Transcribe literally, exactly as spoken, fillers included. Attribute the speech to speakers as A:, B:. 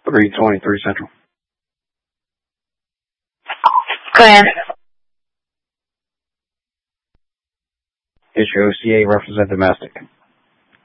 A: three twenty-three Central.
B: Go ahead.
A: Issue O C A, represent domestic.